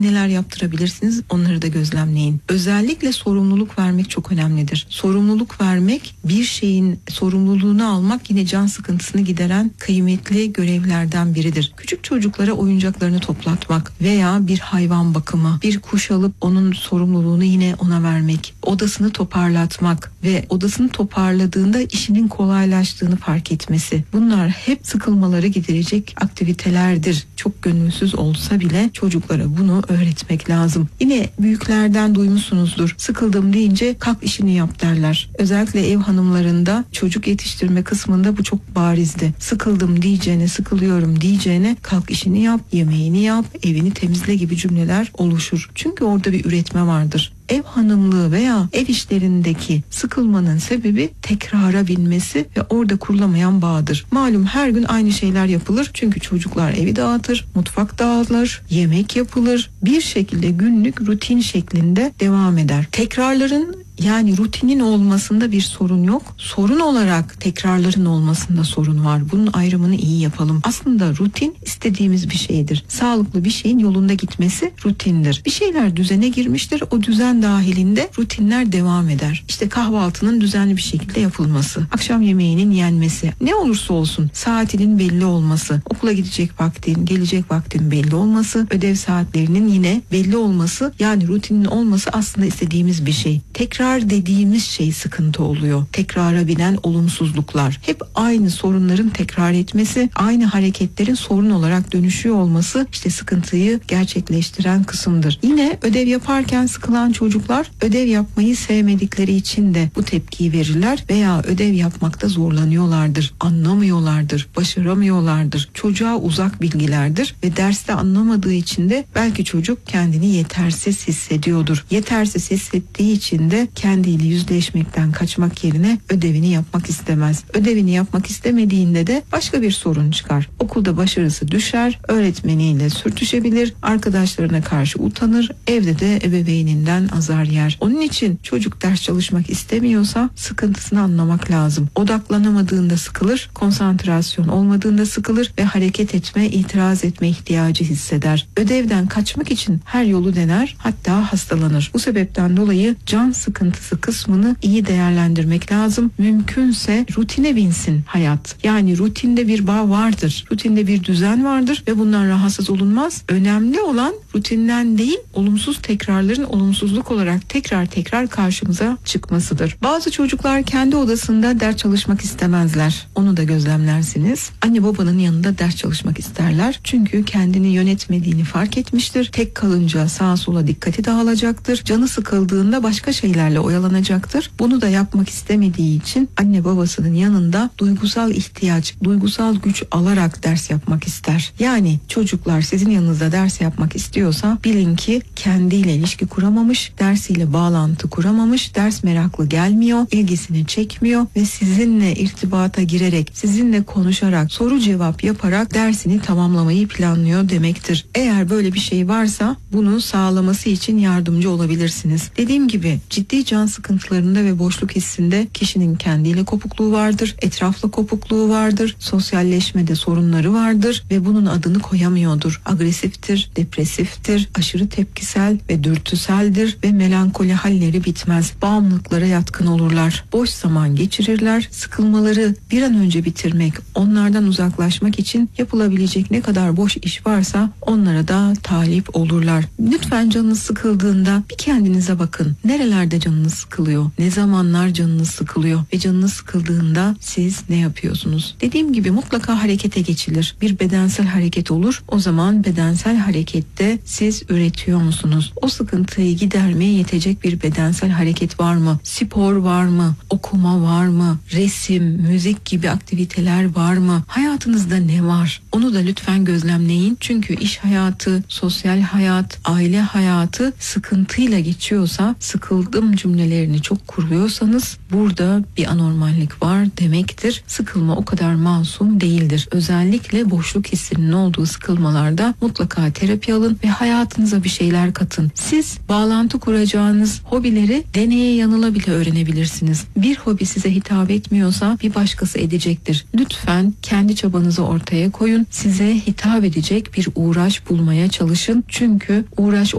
Neler yaptırabilirsiniz, onları da gözlemleyin. Özellikle sorumluluk vermek çok önemlidir. Sorumluluk vermek, bir şeyin sorumluluğunu almak yine can sıkıntısını gideren kıymetli görevlerden biridir. Küçük çocuklara oyuncaklarını toplatmak veya bir hayvan bakımı, bir kuş alıp onun sorumluluğunu yine ona vermek, odasını toparlatmak ve odasını toparladığında işinin kolaylaştığını fark etmesi. Bunlar hep sıkılmaları giderecek aktivitelerdir. Çok gönülsüz olsa bile çocuklara bunu öğretmek lazım. Yine büyüklerden duymuşsunuzdur. Sıkıldım deyince kalk işini yap derler. Özellikle ev hanımlarında çocuk yetiştirme kısmında bu çok barizdi. Sıkıldım diyeceğine, sıkılıyorum diyeceğine kalk işini yap, yemeğini yap, evini temizle gibi cümleler oluşur. Çünkü orada bir üretme vardır. Ev hanımlığı veya ev işlerindeki sıkılmanın sebebi tekrara binmesi ve orada kurulamayan bağdır. Malum her gün aynı şeyler yapılır. Çünkü çocuklar evi dağıtır, mutfak dağılır, yemek yapılır. Bir şekilde günlük rutin şeklinde devam eder. Tekrarların yani rutinin olmasında bir sorun yok. Sorun olarak tekrarların olmasında sorun var. Bunun ayrımını iyi yapalım. Aslında rutin istediğimiz bir şeydir. Sağlıklı bir şeyin yolunda gitmesi rutindir. Bir şeyler düzene girmiştir. O düzen dahilinde rutinler devam eder. İşte kahvaltının düzenli bir şekilde yapılması, akşam yemeğinin yenmesi, ne olursa olsun saatinin belli olması, okula gidecek vaktin, gelecek vaktin belli olması, ödev saatlerinin yine belli olması, yani rutinin olması aslında istediğimiz bir şey. Tekrar dediğimiz şey sıkıntı oluyor. Tekrara binen olumsuzluklar. Hep aynı sorunların tekrar etmesi, aynı hareketlerin sorun olarak dönüşüyor olması işte sıkıntıyı gerçekleştiren kısımdır. Yine ödev yaparken sıkılan çocuklar ödev yapmayı sevmedikleri için de bu tepkiyi verirler veya ödev yapmakta zorlanıyorlardır, anlamıyorlardır, başaramıyorlardır. Çocuğa uzak bilgilerdir ve derste anlamadığı için de belki çocuk kendini yetersiz hissediyordur. Yetersiz hissettiği için de kendiyle yüzleşmekten kaçmak yerine ödevini yapmak istemez. Ödevini yapmak istemediğinde de başka bir sorun çıkar. Okulda başarısı düşer, öğretmeniyle sürtüşebilir, arkadaşlarına karşı utanır, evde de ebeveyninden azar yer. Onun için çocuk ders çalışmak istemiyorsa sıkıntısını anlamak lazım. Odaklanamadığında sıkılır, konsantrasyon olmadığında sıkılır ve hareket etme, itiraz etme ihtiyacı hisseder. Ödevden kaçmak için her yolu dener, hatta hastalanır. Bu sebepten dolayı can sıkıntısı kısmını iyi değerlendirmek lazım. Mümkünse rutine binsin hayat. Yani rutinde bir bağ vardır. Rutinde bir düzen vardır ve bundan rahatsız olunmaz. Önemli olan rutinden değil, olumsuz tekrarların olumsuzluk olarak tekrar karşımıza çıkmasıdır. Bazı çocuklar kendi odasında ders çalışmak istemezler. Onu da gözlemlersiniz. Anne babanın yanında ders çalışmak isterler. Çünkü kendini yönetmediğini fark etmiştir. Tek kalınca sağa sola dikkati dağılacaktır. Canı sıkıldığında başka şeylerle oyalanacaktır. Bunu da yapmak istemediği için anne babasının yanında duygusal ihtiyaç, duygusal güç alarak ders yapmak ister. Yani çocuklar sizin yanınızda ders yapmak istiyorsa bilin ki kendiyle ilişki kuramamış, dersiyle bağlantı kuramamış, ders meraklı gelmiyor, ilgisini çekmiyor ve sizinle irtibata girerek, sizinle konuşarak, soru cevap yaparak dersini tamamlamayı planlıyor demektir. Eğer böyle bir şey varsa bunu sağlaması için yardımcı olabilirsiniz. Dediğim gibi ciddi can sıkıntılarında ve boşluk hissinde kişinin kendiyle kopukluğu vardır, etrafla kopukluğu vardır, sosyalleşmede sorunları vardır ve bunun adını koyamıyordur. Agresiftir, depresiftir, aşırı tepkisel ve dürtüseldir ve melankoli halleri bitmez. Bağımlılıklara yatkın olurlar. Boş zaman geçirirler. Sıkılmaları bir an önce bitirmek, onlardan uzaklaşmak için yapılabilecek ne kadar boş iş varsa onlara da talip olurlar. Lütfen canınız sıkıldığında bir kendinize bakın. Nerelerde canınız sıkılıyor? Ne zamanlar canınız sıkılıyor? Ve canınız sıkıldığında siz ne yapıyorsunuz? Dediğim gibi mutlaka harekete geçilir. Bir bedensel hareket olur. O zaman bedensel harekette siz üretiyor musunuz? O sıkıntıyı gidermeye yetecek bir bedensel hareket var mı? Spor var mı? Okuma var mı? Resim, müzik gibi aktiviteler var mı? Hayatınızda ne var? Onu da lütfen gözlemleyin. Çünkü iş hayatı, sosyal hayat, aile hayatı sıkıntıyla geçiyorsa, sıkıldım cümlelerini çok kuruyorsanız burada bir anormallik var demektir. Sıkılma o kadar masum değildir. Özellikle boşluk hissinin olduğu sıkılmalarda mutlaka terapi alın ve hayatınıza bir şeyler katın. Siz bağlantı kuracağınız hobileri deneye yanıla bile öğrenebilirsiniz. Bir hobi size hitap etmiyorsa bir başkası edecektir. Lütfen kendi çabanızı ortaya koyun. Size hitap edecek bir uğraş bulmaya çalışın. Çünkü uğraş